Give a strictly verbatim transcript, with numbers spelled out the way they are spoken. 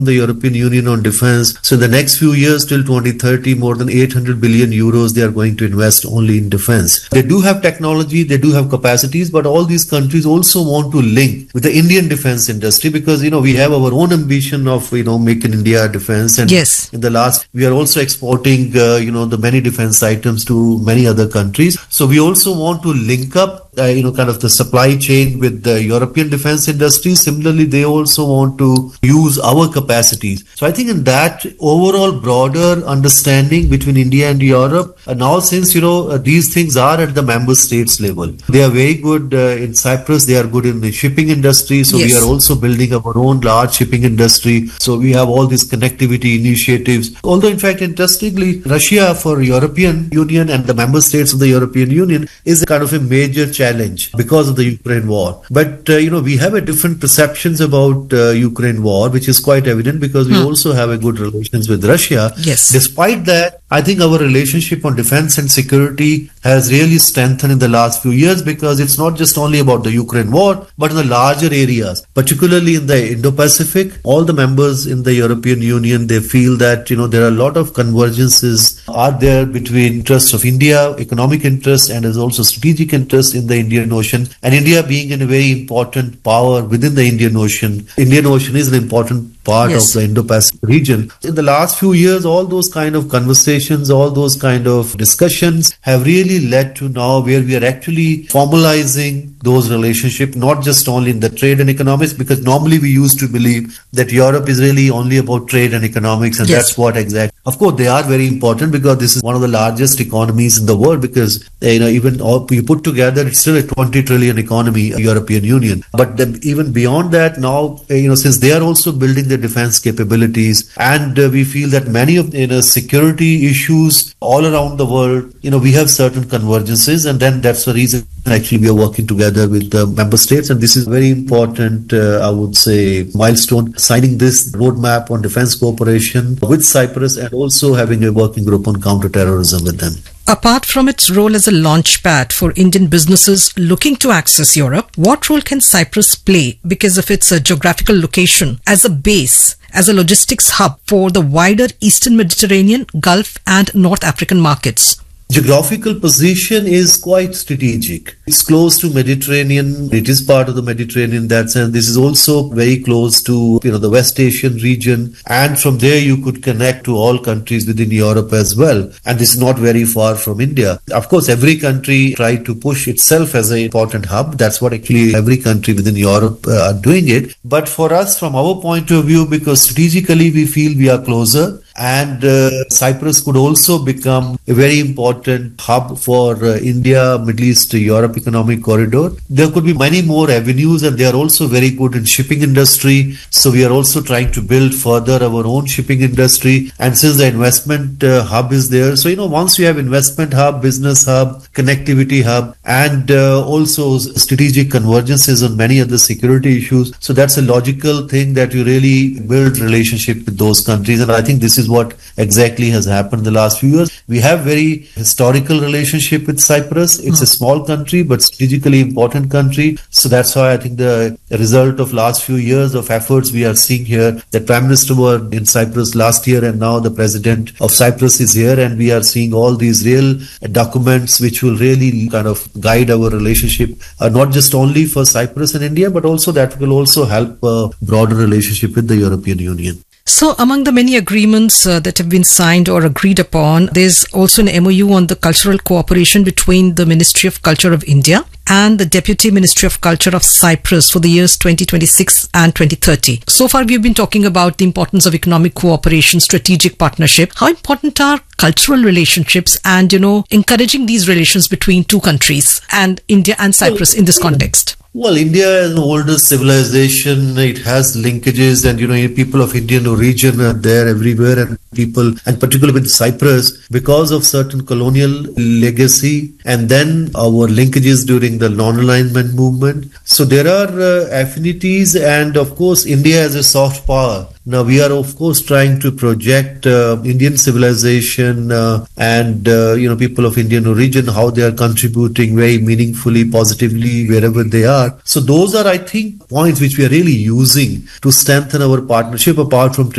the European Union on defense. So in the next few years till twenty thirty, more than eight hundred billion euros they are going to invest only in defense. They do have technology, they do have capacities, but all these countries also want to link with the Indian defense industry because, you know, we have our own ambition of, you know, make in India defense. And yes. in the last, we are also exporting, uh, you know, the many defense items to many other countries. So we also want to link up, uh, you know, kind of the supply chain with the European defense industry. Similarly, they also want to use our capacities. So I think in that overall broader understanding between India and Europe, and now since, you know, uh, these things are at the member states level, they are very good uh, in Cyprus, they are good in the shipping industry. So yes. we are also building our own large shipping industry. So we have all these connectivity initiatives. Although, in fact, interestingly, Russia for European Union and the member states of the European Union is a kind of a major challenge because of the Ukraine war. But, uh, you know, we have a different perceptions about uh, Ukraine war, which is quite evident because we hmm. also have a good relations with Russia. Yes. Despite that, I think our relationship on defense and security has really strengthened in the last few years because it's not just only about the Ukraine war, but in the larger areas, particularly in the Indo-Pacific. All the members in the European Union, they feel that, you know, there are a lot of convergences are there between interests of India, economic interests, and there's also strategic interest in the Indian Ocean. And India being a very important power within the Indian Ocean. Indian Ocean is an important part yes. of the Indo-Pacific region. In the last few years, all those kind of conversations, all those kind of discussions have really led to now where we are actually formalizing those relationships, not just only in the trade and economics, because normally we used to believe that Europe is really only about trade and economics, and yes. that's what exactly. Of course, they are very important because this is one of the largest economies in the world because, you know, even all you put together, it's still a twenty trillion economy, European Union. But then even beyond that, now, you know, since they are also building the defense capabilities, and uh, we feel that many of you know security issues all around the world, you know, we have certain convergences, and then that's the reason actually we are working together with the member states, and this is very important, uh, I would say, milestone, signing this roadmap on defense cooperation with Cyprus and also having a working group on counter-terrorism with them. Apart from its role as a launchpad for Indian businesses looking to access Europe, what role can Cyprus play because of its uh, geographical location as a base, as a logistics hub for the wider Eastern Mediterranean, Gulf and North African markets? Geographical position is quite strategic. It's close to Mediterranean. It is part of the Mediterranean in that sense. This is also very close to, you know, the West Asian region. And from there, you could connect to all countries within Europe as well. And this is not very far from India. Of course, every country tried to push itself as an important hub. That's what actually every country within Europe uh, are doing it. But for us, from our point of view, because strategically we feel we are closer, and uh, Cyprus could also become a very important hub for uh, India, Middle East, Europe economic corridor. There could be many more avenues, and they are also very good in shipping industry. So we are also trying to build further our own shipping industry. And since the investment uh, hub is there, so, you know, once you have investment hub, business hub, connectivity hub, and uh, also strategic convergences on many other security issues. So that's a logical thing that you really build relationship with those countries. And I think this is what exactly has happened in the last few years. We have very historical relationship with Cyprus. It's mm. a small country, but strategically important country. So that's why I think the result of last few years of efforts we are seeing here, the Prime Minister were in Cyprus last year, and now the President of Cyprus is here, and we are seeing all these real documents which will really kind of guide our relationship, uh, not just only for Cyprus and India, but also that will also help a broader relationship with the European Union. So among the many agreements uh, that have been signed or agreed upon, there's also an M O U on the cultural cooperation between the Ministry of Culture of India and the Deputy Ministry of Culture of Cyprus for the years twenty twenty-six and twenty thirty. So far, we've been talking about the importance of economic cooperation, strategic partnership. How important are cultural relationships and, you know, encouraging these relations between two countries and India and Cyprus in this context? Well, India is an older civilization. It has linkages, and, you know, people of Indian origin are there everywhere, and people, and particularly with Cyprus, because of certain colonial legacy, and then our linkages during the non-alignment movement. So there are uh, affinities, and of course, India has a soft power Now we are of course trying to project uh, Indian civilization uh, and uh, you know people of Indian origin, how they are contributing very meaningfully, positively wherever they are. So those are, I think, points which we are really using to strengthen our partnership apart from